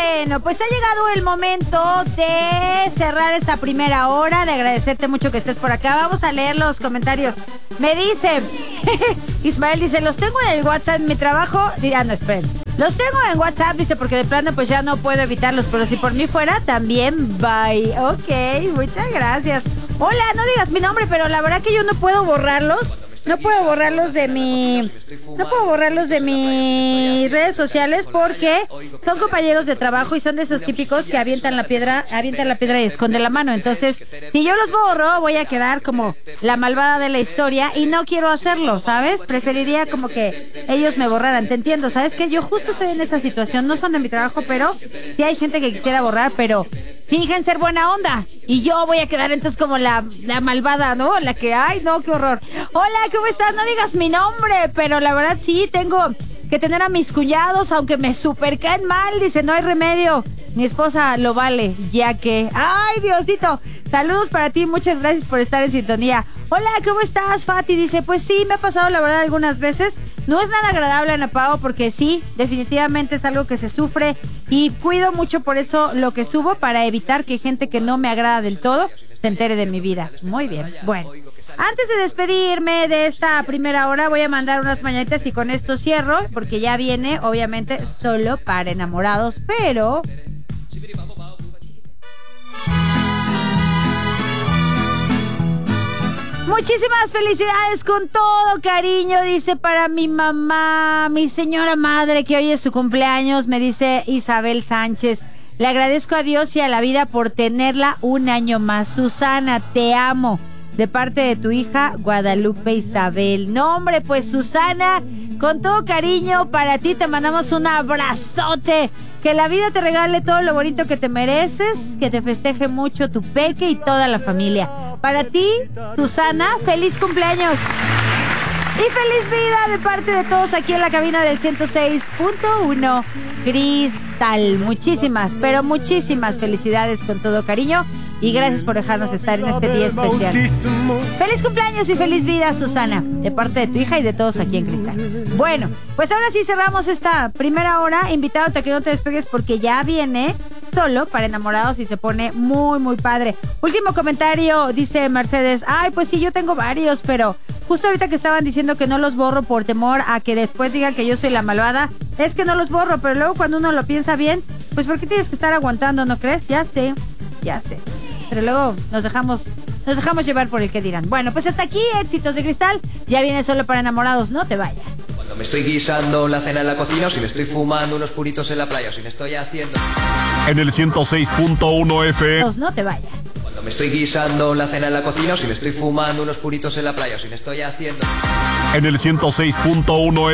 Bueno, pues ha llegado el momento de cerrar esta primera hora, de agradecerte mucho que estés por acá. Vamos a leer los comentarios. Me dice, Ismael dice, los tengo en el WhatsApp, mi trabajo... no, esperen. Los tengo en WhatsApp, dice, porque de plano pues ya no puedo evitarlos, pero si por mí fuera, también bye. Ok, muchas gracias. Hola, no digas mi nombre, pero la verdad que yo no puedo borrarlos. No puedo borrarlos de mis redes sociales porque son compañeros de trabajo y son de esos típicos que avientan la piedra y esconden la mano. Entonces, si yo los borro, voy a quedar como la malvada de la historia y no quiero hacerlo, ¿sabes? Preferiría como que ellos me borraran. Te entiendo, ¿sabes qué? Yo justo estoy en esa situación. No son de mi trabajo, pero sí hay gente que quisiera borrar, pero fingen ser buena onda. Y yo voy a quedar entonces como la malvada, ¿no? La que, ay, no, qué horror. Hola, ¿cómo estás? No digas mi nombre, pero la verdad sí, tengo que tener a mis cuñados, aunque me super caen mal. Dice, no hay remedio. Mi esposa lo vale, ya que... ¡Ay, Diosito! Saludos para ti, muchas gracias por estar en sintonía. Hola, ¿cómo estás, Fati? Dice, pues sí, me ha pasado la verdad algunas veces. No es nada agradable, Ana Pao, porque sí, definitivamente es algo que se sufre y cuido mucho por eso lo que subo para evitar que gente que no me agrada del todo se entere de mi vida. Muy bien, bueno. Antes de despedirme de esta primera hora, voy a mandar unas mañanitas y con esto cierro, porque ya viene, obviamente, solo para enamorados, pero... Muchísimas felicidades con todo cariño, dice, para mi mamá, mi señora madre, que hoy es su cumpleaños, me dice Isabel Sánchez. Le agradezco a Dios y a la vida por tenerla un año más. Susana, te amo. De parte de tu hija, Guadalupe Isabel. No, hombre, pues Susana, con todo cariño para ti te mandamos un abrazote. Que la vida te regale todo lo bonito que te mereces, que te festeje mucho tu peque y toda la familia. Para ti, Susana, feliz cumpleaños. Y feliz vida de parte de todos aquí en la cabina del 106.1 Cristal. Muchísimas, pero muchísimas felicidades con todo cariño. Y gracias por dejarnos estar en este día especial. Feliz cumpleaños y feliz vida, Susana, de parte de tu hija y de todos aquí en Cristal. Bueno, pues ahora sí cerramos esta primera hora, invitándote a que no te despegues porque ya viene solo para enamorados y se pone muy, muy padre. Último comentario, dice Mercedes. Ay, pues sí, yo tengo varios, pero justo ahorita que estaban diciendo que no los borro por temor a que después digan que yo soy la malvada, es que no los borro, pero luego cuando uno lo piensa bien, pues ¿por qué tienes que estar aguantando, no crees? Ya sé. Pero luego nos dejamos llevar por el que dirán. Bueno, pues hasta aquí, Éxitos de Cristal. Ya viene solo para enamorados, no te vayas. Cuando me estoy guisando la cena en la cocina, o si me estoy fumando unos puritos en la playa, o si me estoy haciendo... En el 106.1 FM. No te vayas. Cuando me estoy guisando la cena en la cocina, o si me estoy fumando unos puritos en la playa, o si me estoy haciendo... En el 106.1